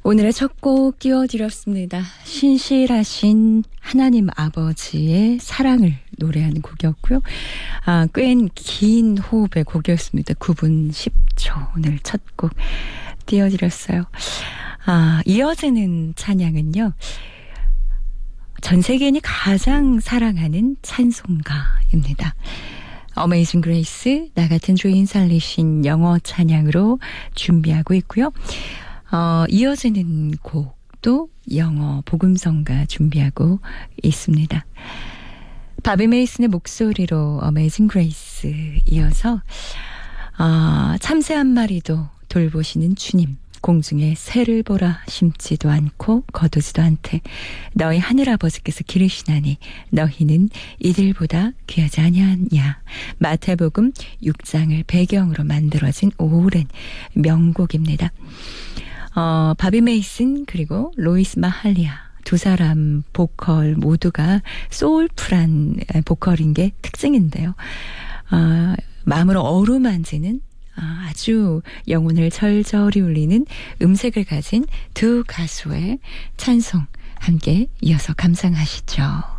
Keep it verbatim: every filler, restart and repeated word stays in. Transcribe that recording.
오늘의 첫 곡 띄워드렸습니다. 신실하신 하나님 아버지의 사랑을 노래하는 곡이었고요. 아, 꽤 긴 호흡의 곡이었습니다. 구 분 십 초 오늘 첫 곡 띄워드렸어요. 아, 이어지는 찬양은요. 전 세계인이 가장 사랑하는 찬송가입니다. 어메이징 그레이스, 나 같은 죄인 살리신 영어 찬양으로 준비하고 있고요. 어, 이어지는 곡도 영어 복음성가 준비하고 있습니다. 바비 메이슨의 목소리로 어메이징 그레이스 이어서 어, 참새 한 마리도 돌보시는 주님, 공중에 새를 보라 심지도 않고 거두지도 않되 너희 하늘아버지께서 기르시나니 너희는 이들보다 귀하지 아니하냐. 마태복음 육 장을 배경으로 만들어진 오랜 명곡입니다. 어, 바비 메이슨 그리고 로이스 마할리아 두 사람 보컬 모두가 소울풀한 보컬인 게 특징인데요. 어, 마음으로 어루만지는 아주 영혼을 절절히 울리는 음색을 가진 두 가수의 찬송 함께 이어서 감상하시죠.